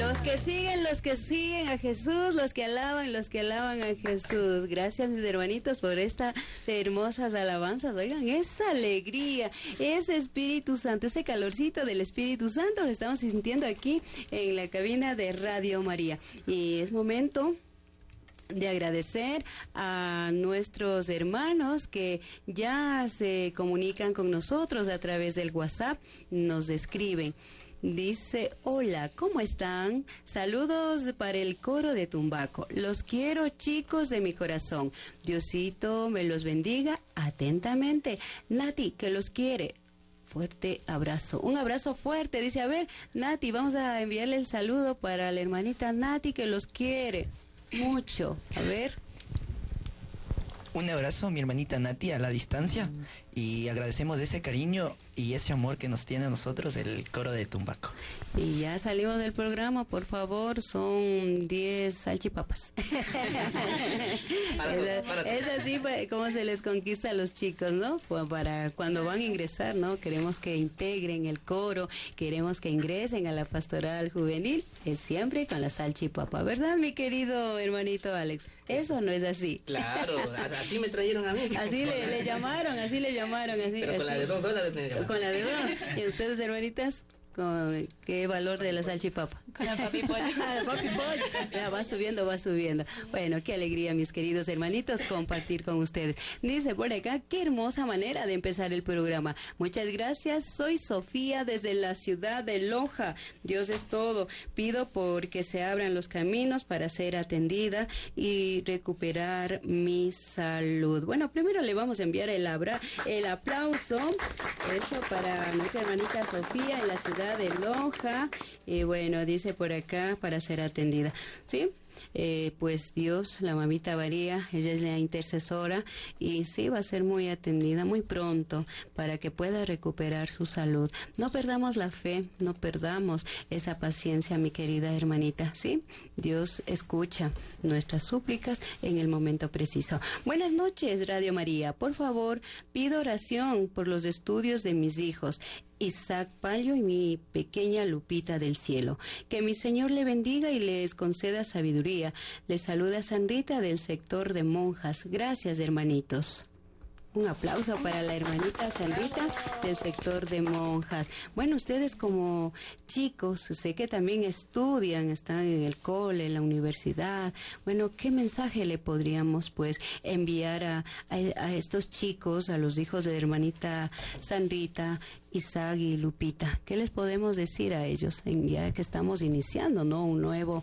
Los que siguen a Jesús, los que alaban a Jesús. Gracias, mis hermanitos, por estas hermosas alabanzas. Oigan, esa alegría, ese Espíritu Santo, ese calorcito del Espíritu Santo lo estamos sintiendo aquí en la cabina de Radio María. Y es momento de agradecer a nuestros hermanos que ya se comunican con nosotros a través del WhatsApp, nos escriben. Dice, hola, ¿cómo están? Saludos para el coro de Tumbaco. Los quiero, chicos de mi corazón. Diosito me los bendiga atentamente. Nati, que los quiere. Fuerte abrazo. Un abrazo fuerte. Dice, a ver, Nati, vamos a enviarle el saludo para la hermanita Nati, que los quiere mucho. A ver. Un abrazo a mi hermanita Nati a la distancia y agradecemos ese cariño y ese amor que nos tiene a nosotros el coro de Tumbaco. Y ya salimos del programa, por favor, son 10 salchipapas. Es así como se les conquista a los chicos, ¿no? Para cuando van a ingresar, ¿no? Queremos que integren el coro, queremos que ingresen a la pastoral juvenil, es siempre con la salchipapa, ¿verdad, mi querido hermanito Alex? Eso no es así. Claro, así me trajeron a mí. Así le llamaron, así. Pero con así. la de $2 me llamaron. Con la de 2. ¿Y ustedes, hermanitas? ¿Con qué valor de la salchipapa? Con la papi pollo. Papi pollo. Ya, va subiendo. Bueno, qué alegría, mis queridos hermanitos, compartir con ustedes. Dice por acá, qué hermosa manera de empezar el programa. Muchas gracias. Soy Sofía desde la ciudad de Loja. Dios es todo. Pido por que se abran los caminos para ser atendida y recuperar mi salud. Bueno, primero le vamos a enviar el aplauso. Eso para nuestra hermanita Sofía en la ciudad de Loja. Y bueno, dice por acá, para ser atendida. ¿Sí? Pues Dios, la mamita María, ella es la intercesora y sí va a ser muy atendida muy pronto para que pueda recuperar su salud. No perdamos la fe, no perdamos esa paciencia, mi querida hermanita, ¿sí? Dios escucha nuestras súplicas en el momento preciso. Buenas noches, Radio María. Por favor, pido oración por los estudios de mis hijos, Isaac Palio y mi pequeña Lupita del cielo. Que mi Señor le bendiga y les conceda sabiduría. Les saluda San Rita del sector de monjas. Gracias, hermanitos. Un aplauso para la hermanita Sandrita del sector de monjas. Bueno, ustedes como chicos, sé que también estudian, están en el cole, en la universidad. Bueno, ¿qué mensaje le podríamos pues enviar a estos chicos, a los hijos de la hermanita Sandrita, Isaac y Lupita? ¿Qué les podemos decir a ellos ya que estamos iniciando, ¿no? Un nuevo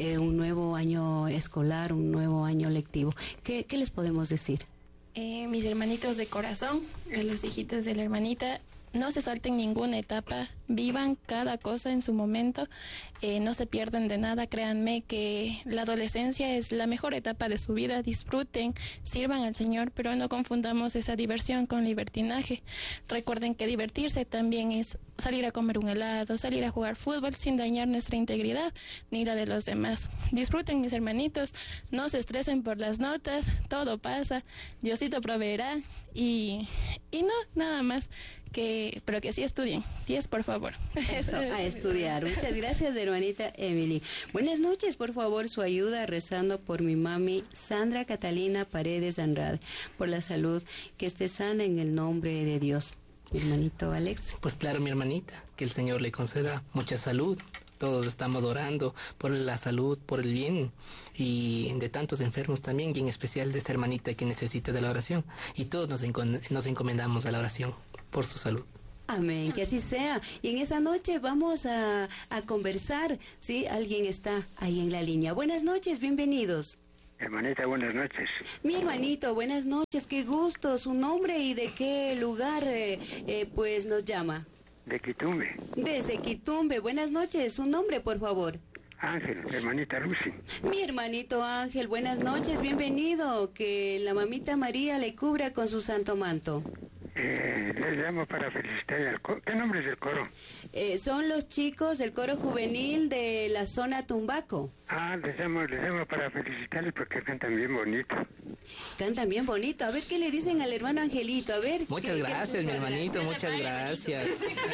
año escolar, un nuevo año lectivo? ¿Qué les podemos decir? Mis hermanitos de corazón, los hijitos de la hermanita, no se salten ninguna etapa, vivan cada cosa en su momento, no se pierdan de nada, créanme que la adolescencia es la mejor etapa de su vida, disfruten, sirvan al Señor, pero no confundamos esa diversión con libertinaje. Recuerden que divertirse también es salir a comer un helado, salir a jugar fútbol sin dañar nuestra integridad ni la de los demás. Disfruten, mis hermanitos, no se estresen por las notas, todo pasa, Diosito proveerá y no, nada más. Pero que sí estudien. 10, por favor. Eso, a estudiar. Muchas gracias, hermanita Emily. Buenas noches, por favor, su ayuda rezando por mi mami Sandra Catalina Paredes Andrade, por la salud, que esté sana en el nombre de Dios. Mi hermanito Alex. Pues claro, mi hermanita, que el Señor le conceda mucha salud. Todos estamos orando por la salud, por el bien y de tantos enfermos también, y en especial de esta hermanita que necesita de la oración. Y todos nos encomendamos a la oración por su salud. Amén, que así sea. Y en esa noche vamos a conversar, ¿sí? Alguien está ahí en la línea. Buenas noches, bienvenidos. Hermanita, buenas noches. Mi hermanito, buenas noches, qué gusto, su nombre y de qué lugar pues nos llama. De Quitumbe. Desde Quitumbe, buenas noches, su nombre, por favor. Ángel, hermanita Lucy. Mi hermanito Ángel, buenas noches, bienvenido, que la mamita María le cubra con su santo manto. Les llamo para felicitar al coro. ¿Qué nombre es el coro? son los chicos del coro juvenil de la zona Tumbaco. Les llamo para felicitarles porque cantan bien bonito. Cantan bien bonito. A ver qué le dicen al hermano Angelito. A ver. Muchas gracias, mi hermanito, muchas gracias.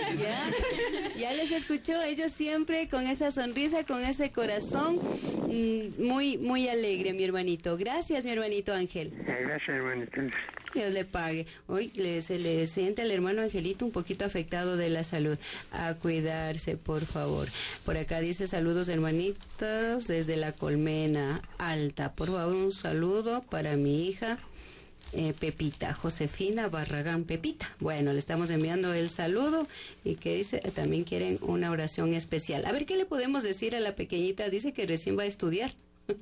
Ya les escuchó, ellos siempre con esa sonrisa, con ese corazón muy, muy alegre, mi hermanito. Gracias, mi hermanito Ángel. Gracias, hermanito. Dios le pague. Hoy se le siente al hermano Angelito un poquito afectado de la salud. A cuidarse, por favor. Por acá dice saludos, hermanitos, desde la Colmena Alta. Por favor, un saludo para mi hija Pepita, Josefina Barragán Pepita. Bueno, le estamos enviando el saludo y que dice, también quieren una oración especial. A ver, ¿qué le podemos decir a la pequeñita? Dice que recién va a estudiar.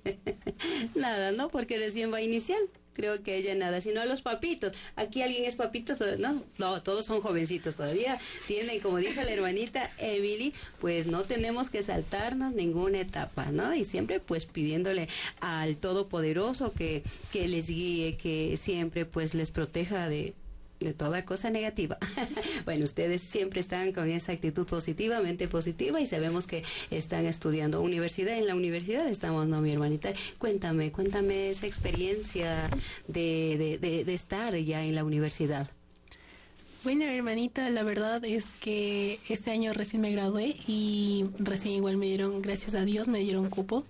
Nada, ¿no? Porque recién va a iniciar. Creo que ella nada, sino a los papitos. Aquí alguien es papito, no, todos son jovencitos todavía. Tienen, como dijo la hermanita Emily, pues no tenemos que saltarnos ninguna etapa, ¿no? Y siempre pues pidiéndole al Todopoderoso que les guíe, que siempre pues les proteja de toda cosa negativa. Bueno, ustedes siempre están con esa actitud positivamente positiva y sabemos que están estudiando universidad. En la universidad estamos, ¿no, mi hermanita? Cuéntame esa experiencia de estar ya en la universidad. Bueno, hermanita, la verdad es que este año recién me gradué y recién igual me dieron, gracias a Dios, me dieron cupo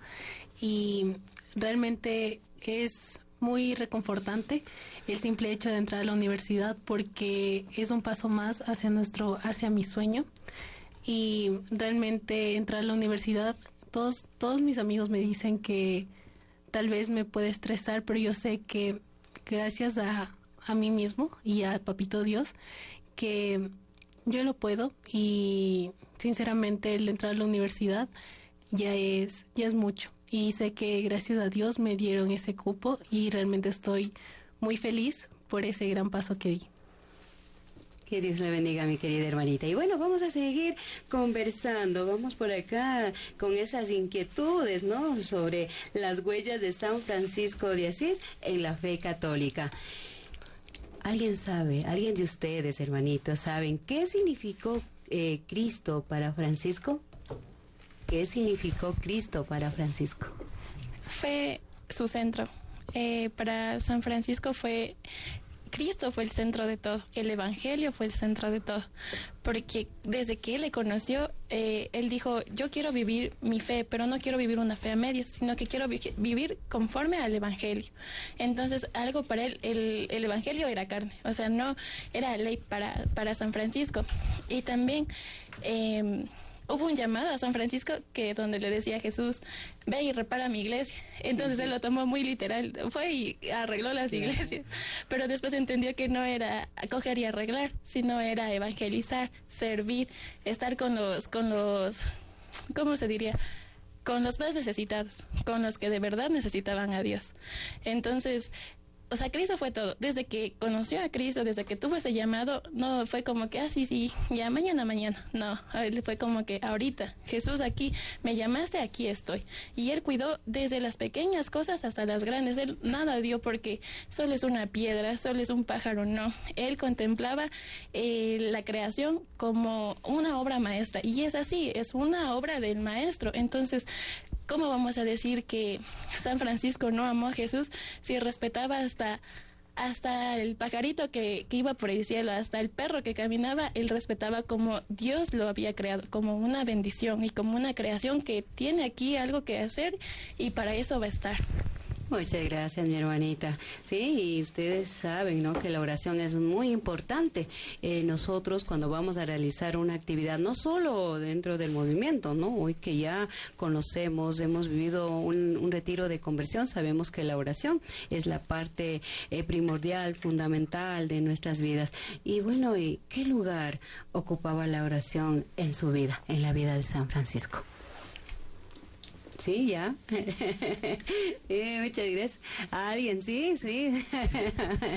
y realmente es muy reconfortante el simple hecho de entrar a la universidad porque es un paso más hacia mi sueño y realmente entrar a la universidad, todos mis amigos me dicen que tal vez me puede estresar, pero yo sé que gracias a mí mismo y a Papito Dios que yo lo puedo y sinceramente el entrar a la universidad ya es mucho. Y sé que gracias a Dios me dieron ese cupo y realmente estoy muy feliz por ese gran paso que di. Que Dios le bendiga, mi querida hermanita. Y bueno, vamos a seguir conversando. Vamos por acá con esas inquietudes, ¿no? Sobre las huellas de San Francisco de Asís en la fe católica. ¿Alguien sabe, alguien de ustedes, hermanitos, saben qué significó Cristo para Francisco? ¿Qué significó Cristo para Francisco? Fue su centro. Para San Francisco Cristo fue el centro de todo, el Evangelio fue el centro de todo, porque desde que él le conoció, él dijo, yo quiero vivir mi fe, pero no quiero vivir una fe a medias, sino que quiero vivir conforme al Evangelio. Entonces, algo para él, el Evangelio era carne, o sea, no era ley para San Francisco. Y también hubo un llamado a San Francisco donde le decía a Jesús, ve y repara mi iglesia. Entonces él lo tomó muy literal, fue y arregló las iglesias. Pero después entendió que no era acoger y arreglar, sino era evangelizar, servir, estar con los, ¿cómo se diría? Con los más necesitados, con los que de verdad necesitaban a Dios. Entonces, o sea, Cristo fue todo. Desde que conoció a Cristo, desde que tuvo ese llamado, no fue como que, sí, ya mañana. No, él fue como que ahorita, Jesús, aquí me llamaste, aquí estoy. Y él cuidó desde las pequeñas cosas hasta las grandes. Él nada dio porque solo es una piedra, solo es un pájaro, no. Él contemplaba la creación como una obra maestra. Y es así, es una obra del maestro. Entonces, ¿cómo vamos a decir que San Francisco no amó a Jesús si respetaba hasta el pajarito que iba por el cielo, hasta el perro que caminaba, él respetaba como Dios lo había creado, como una bendición y como una creación que tiene aquí algo que hacer y para eso va a estar? Muchas gracias, mi hermanita. Sí, y ustedes saben, ¿no?, que la oración es muy importante. Nosotros cuando vamos a realizar una actividad, no solo dentro del movimiento, ¿no? Hoy que ya conocemos, hemos vivido un retiro de conversión, sabemos que la oración es la parte primordial, fundamental de nuestras vidas. Y bueno, ¿y qué lugar ocupaba la oración en su vida, en la vida de San Francisco? Sí, ya. Muchas gracias. ¿Alguien? Sí.